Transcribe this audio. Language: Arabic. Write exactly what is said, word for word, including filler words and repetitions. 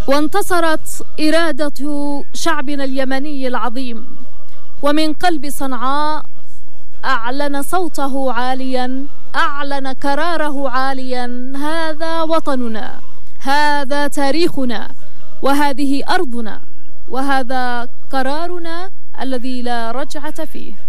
وانتصرت إرادة شعبنا اليمني العظيم، ومن قلب صنعاء أعلن صوته عاليا، أعلن قراره عاليا: هذا وطننا، هذا تاريخنا، وهذه أرضنا، وهذا قرارنا الذي لا رجعة فيه.